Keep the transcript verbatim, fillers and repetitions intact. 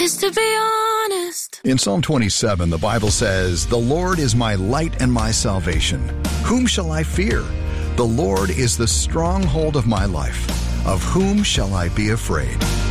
Just to be honest. In Psalm twenty-seven, the Bible says, "The Lord is my light and my salvation. Whom shall I fear? The Lord is the stronghold of my life. Of whom shall I be afraid?"